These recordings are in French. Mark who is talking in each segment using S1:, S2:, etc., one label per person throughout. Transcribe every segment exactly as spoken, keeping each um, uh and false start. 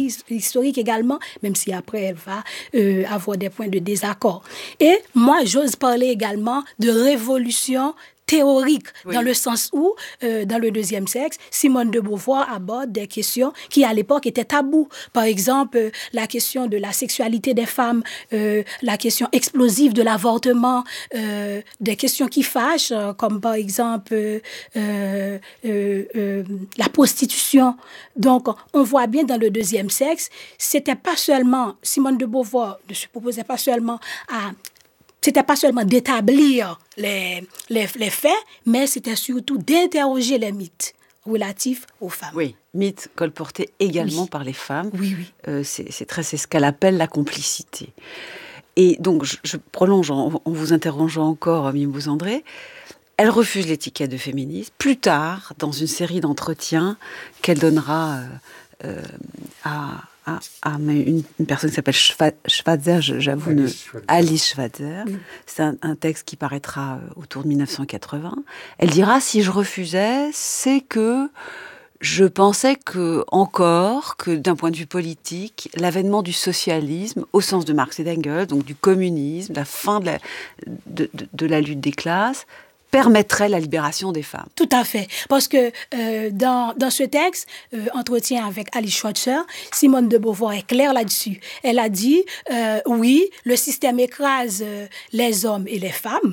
S1: historique également, même si après elle va euh, avoir des points de désaccord. Et moi, j'ose parler également de révolution théorique, oui. Dans le sens où, euh, dans le deuxième sexe, Simone de Beauvoir aborde des questions qui, à l'époque, étaient tabous. Par exemple, euh, la question de la sexualité des femmes, euh, la question explosive de l'avortement, euh, des questions qui fâchent, euh, comme par exemple euh, euh, euh, euh, la prostitution. Donc, on voit bien dans le deuxième sexe, c'était pas seulement, Simone de Beauvoir ne se proposait pas seulement à... C'était pas seulement d'établir les, les, les faits, mais c'était surtout d'interroger les mythes relatifs aux femmes.
S2: Oui, mythes colportés également oui. par les femmes.
S1: Oui, oui.
S2: Euh, c'est, c'est, très, c'est ce qu'elle appelle la complicité. Et donc, je, je prolonge en, en vous interrogeant encore, Mimouze André. Elle refuse l'étiquette de féministe. Plus tard, dans une série d'entretiens qu'elle donnera euh, euh, à... Ah, ah, mais une, une personne qui s'appelle Schwarzer, j'avoue, Alice, ne, Schwarzer. Alice Schwarzer. Mm. C'est un, un texte qui paraîtra autour de dix-neuf cent quatre-vingts. Elle dira, si je refusais, c'est que je pensais que, encore, que d'un point de vue politique, l'avènement du socialisme, au sens de Marx et d'Engels, donc du communisme, la fin de la, de, de, de la lutte des classes, permettrait la libération des femmes.
S1: Tout à fait. Parce que euh, dans, dans ce texte, euh, entretien avec Alice Schwarzer, Simone de Beauvoir est claire là-dessus. Elle a dit, euh, oui, le système écrase euh, les hommes et les femmes.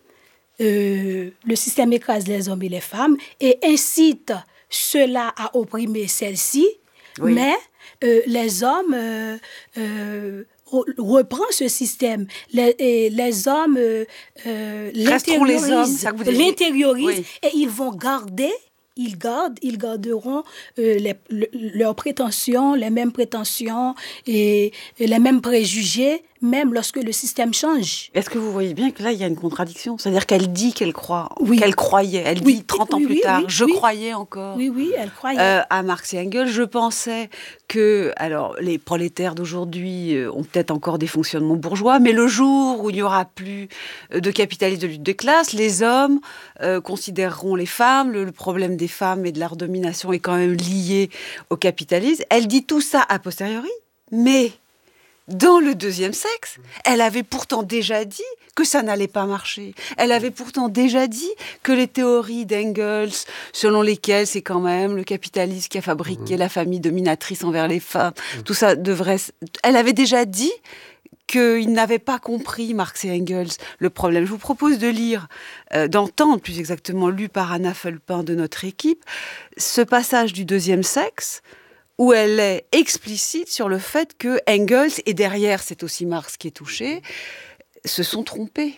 S1: Euh, le système écrase les hommes et les femmes et incite ceux-là à opprimer celles-ci, oui. mais euh, les hommes... Euh, euh, reprend ce système. Les, et les hommes euh, euh, l'intériorisent,
S2: les hommes, ça que vous dites.
S1: l'intériorisent oui. et ils vont garder, ils gardent, ils garderont euh, les, le, leurs prétentions, les mêmes prétentions et, et les mêmes préjugés, même lorsque le système change.
S2: Est-ce que vous voyez bien que là, il y a une contradiction ? C'est-à-dire qu'elle dit qu'elle croit,
S1: oui.
S2: qu'elle croyait. Elle
S1: oui.
S2: dit trente ans
S1: oui,
S2: plus
S1: oui,
S2: tard,
S1: oui,
S2: je
S1: oui.
S2: croyais encore.
S1: Oui, oui, elle croyait.
S2: Euh, à Marx et Engels, je pensais que, alors, les prolétaires d'aujourd'hui euh, ont peut-être encore des fonctionnements bourgeois, mais le jour où il n'y aura plus de capitalisme de lutte de classe, les hommes euh, considéreront les femmes, le, le problème des femmes et de leur domination est quand même lié au capitalisme. Elle dit tout ça a posteriori, mais... Dans le deuxième sexe, elle avait pourtant déjà dit que ça n'allait pas marcher. Elle avait pourtant déjà dit que les théories d'Engels, selon lesquelles c'est quand même le capitalisme qui a fabriqué mmh. la famille dominatrice envers les femmes, mmh. tout ça devrait... Elle avait déjà dit qu'ils n'avaient pas compris, Marx et Engels, le problème. Je vous propose de lire, euh, d'entendre plus exactement, lu par Anna Fulpin de notre équipe, ce passage du deuxième sexe, où elle est explicite sur le fait que Engels, et derrière c'est aussi Marx qui est touché, se sont trompés.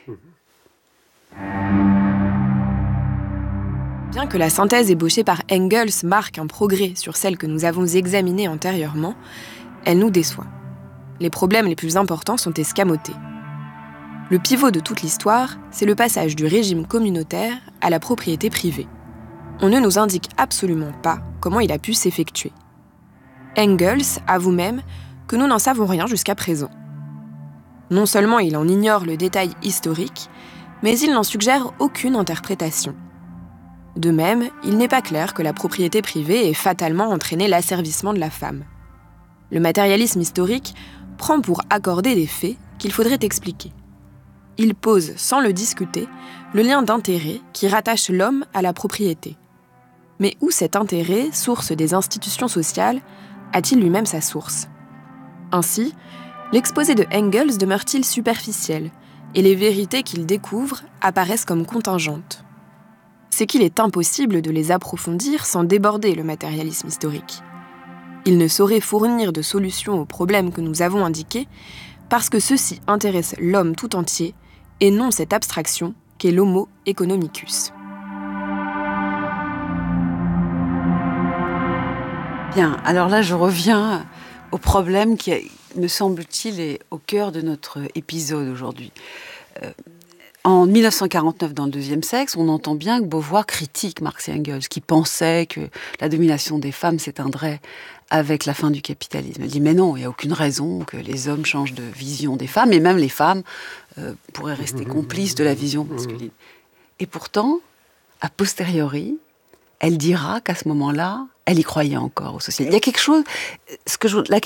S3: Bien que la synthèse ébauchée par Engels marque un progrès sur celle que nous avons examinée antérieurement, elle nous déçoit. Les problèmes les plus importants sont escamotés. Le pivot de toute l'histoire, c'est le passage du régime communautaire à la propriété privée. On ne nous indique absolument pas comment il a pu s'effectuer. Engels avoue même que nous n'en savons rien jusqu'à présent. Non seulement il en ignore le détail historique, mais il n'en suggère aucune interprétation. De même, il n'est pas clair que la propriété privée ait fatalement entraîné l'asservissement de la femme. Le matérialisme historique prend pour accorder des faits qu'il faudrait expliquer. Il pose, sans le discuter, le lien d'intérêt qui rattache l'homme à la propriété. Mais où cet intérêt, source des institutions sociales, a-t-il lui-même sa source ? Ainsi, l'exposé de Engels demeure-t-il superficiel, et les vérités qu'il découvre apparaissent comme contingentes. C'est qu'il est impossible de les approfondir sans déborder le matérialisme historique. Il ne saurait fournir de solutions aux problèmes que nous avons indiqués, parce que ceux-ci intéressent l'homme tout entier, et non cette abstraction qu'est l'homo economicus.
S2: Bien, alors là, je reviens au problème qui, me semble-t-il, est au cœur de notre épisode aujourd'hui. Euh, en dix-neuf cent quarante-neuf, dans le deuxième sexe, on entend bien que Beauvoir critique Marx et Engels, qui pensaient que la domination des femmes s'éteindrait avec la fin du capitalisme. Elle dit, mais non, il n'y a aucune raison que les hommes changent de vision des femmes, et même les femmes euh, pourraient rester complices de la vision masculine. Et pourtant, a posteriori, elle dira qu'à ce moment-là, elle y croyait encore au social. Il y a quelque chose, ce que je, la,